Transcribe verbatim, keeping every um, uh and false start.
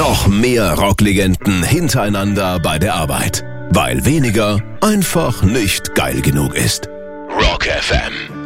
Noch mehr Rocklegenden hintereinander bei der Arbeit. Weil weniger einfach nicht geil genug ist. Rock F M.